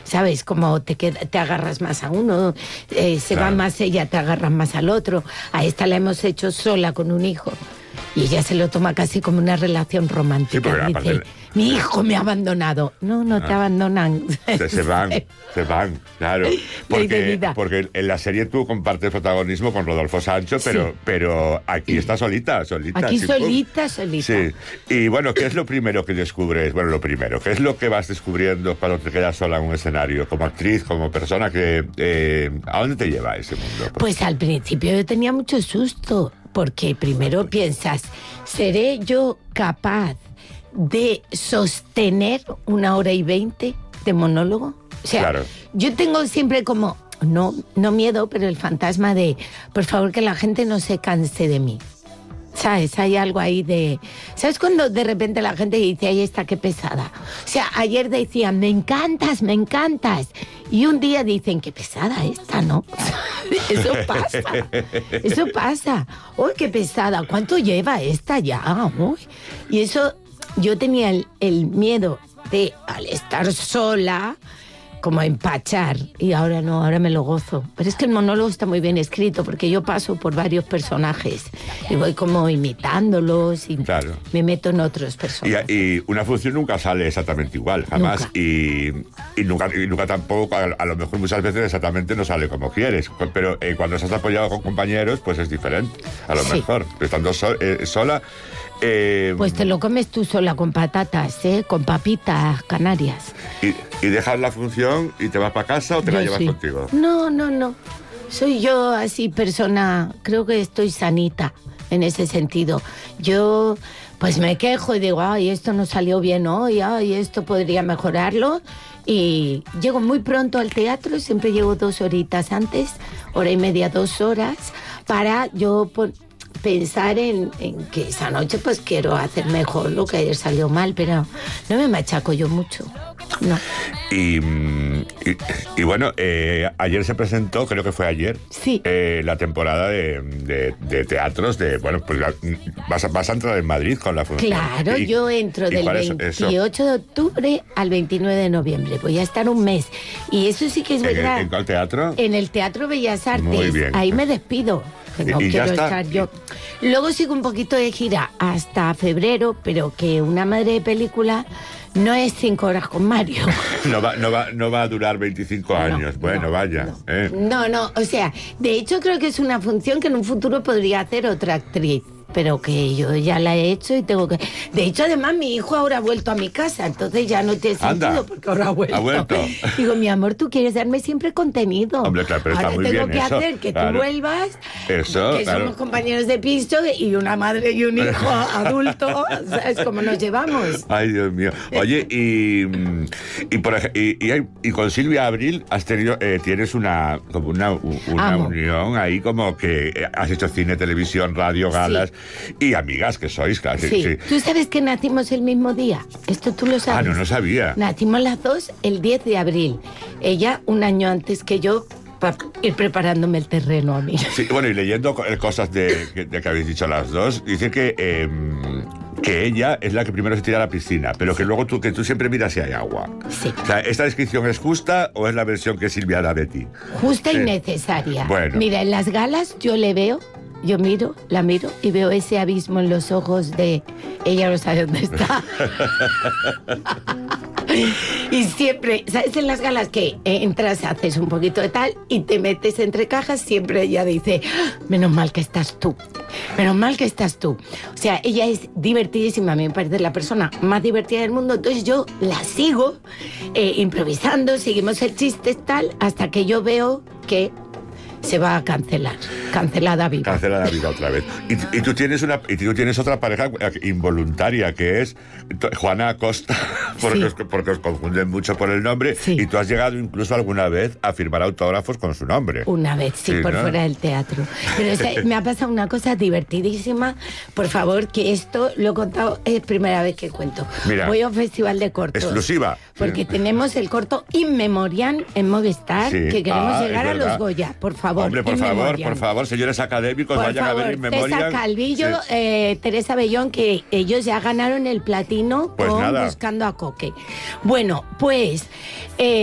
¿sabes? Como te agarras más a uno, va más ella, te agarras más al otro. A esta la hemos hecho sola con un hijo. Y ella se lo toma casi como una relación romántica. Sí, dice, mi hijo me ha abandonado. No te abandonan. Se van, claro. Porque en la serie tú compartes protagonismo con Rodolfo Sancho, pero aquí está solita. Aquí solita. Sí. Y bueno, ¿qué es lo primero que descubres? Bueno, ¿qué es lo que vas descubriendo cuando te quedas sola en un escenario? Como actriz, como persona, ¿a dónde te lleva ese mundo? Pues al principio yo tenía mucho susto. Porque primero piensas, ¿seré yo capaz de sostener 1h20 de monólogo? O sea, claro. Yo tengo siempre como, no miedo, pero el fantasma de, por favor, que la gente no se canse de mí. ¿Sabes? Hay algo ahí de... ¿Sabes cuando de repente la gente dice, ahí está, qué pesada? O sea, ayer decían, me encantas. Y un día dicen, qué pesada esta, ¿no? Eso pasa. Uy, qué pesada. ¿Cuánto lleva esta ya? Uy. Y eso, yo tenía el miedo de, al estar sola, como empachar, y ahora no, ahora me lo gozo. Pero es que el monólogo está muy bien escrito, porque yo paso por varios personajes y voy como imitándolos y claro. Me meto en otros personajes. Y una función nunca sale exactamente igual, jamás. Nunca. Y nunca tampoco, a lo mejor muchas veces exactamente no sale como quieres, pero cuando estás apoyado con compañeros, pues es diferente, a lo mejor. Estando sola... pues te lo comes tú sola con patatas, con papitas canarias. ¿Y dejas la función y te vas para casa o te la llevas contigo? No. Soy yo así persona, creo que estoy sanita en ese sentido. Yo pues me quejo y digo, ay, esto no salió bien hoy, ay, esto podría mejorarlo. Y llego muy pronto al teatro, siempre llego 2 horitas antes, 1h30, 2 horas, para yo... pensar en que esa noche pues quiero hacer mejor lo que ayer salió mal, pero no me machaco yo mucho, no. Y bueno, ayer se presentó, creo que fue ayer, la temporada de teatros de, bueno, pues vas a entrar en Madrid con la función. Claro, yo entro del 28 de octubre al 29 de noviembre, voy a estar un mes, y eso sí que es verdad. ¿En cuál teatro? En el Teatro Bellas Artes. Muy bien. Ahí me despido. No quiero estar yo. Luego sigo un poquito de gira hasta febrero, pero que una madre de película no es 5 horas con Mario. No va a durar 25 años. Bueno, vaya. No. O sea, de hecho creo que es una función que en un futuro podría hacer otra actriz. Pero que yo ya la he hecho y tengo que... De hecho, además, mi hijo ahora ha vuelto a mi casa, entonces ya no tiene sentido porque ahora ha vuelto. Digo, mi amor, tú quieres darme siempre contenido. Hombre, claro, pero ahora está muy bien tengo que hacer que tú vuelvas, que somos compañeros de piso y una madre y un hijo adulto, ¿sabes cómo nos llevamos? Ay, Dios mío. Oye, y con Silvia Abril has tenido, tienes una unión ahí, como que has hecho cine, televisión, radio, galas... Y amigas que sois, claro. Sí. ¿Tú sabes que nacimos el mismo día? Esto tú lo sabes. No sabía. Nacimos las dos el 10 de abril. Ella un año antes que yo, para ir preparándome el terreno a mí. Sí, bueno, y leyendo cosas de que habéis dicho las dos, dice que ella es la que primero se tira a la piscina, pero que luego tú siempre miras si hay agua. Sí. O sea, ¿esta descripción es justa o es la versión que Silvia da de ti? Justa y necesaria. Bueno. Mira, en las galas yo la miro y veo ese abismo en los ojos de... Ella no sabe dónde está. Y siempre, ¿sabes? En las galas que entras, haces un poquito de tal y te metes entre cajas, siempre ella dice, menos mal que estás tú. O sea, ella es divertidísima, a mí me parece la persona más divertida del mundo, entonces yo la sigo improvisando, seguimos el chiste tal, hasta que yo veo que se va a cancelar. Cancelada viva. Cancelada viva otra vez. Y tú tienes otra pareja involuntaria, que es Juana Acosta, porque os confunden mucho por el nombre, y tú has llegado incluso alguna vez a firmar autógrafos con su nombre. Una vez, por fuera del teatro. Pero me ha pasado una cosa divertidísima. Por favor, que esto lo he contado, es primera vez que cuento. Mira, voy a un festival de cortos. Exclusiva. Porque tenemos el corto In Memoriam en Movistar, que queremos llegar a los Goya, por favor. Hombre, por favor, señores académicos, vayan a ver In Memoriam. César Calvillo, Teresa Bellón, que ellos ya ganaron el platino con Buscando a Coque. Bueno, pues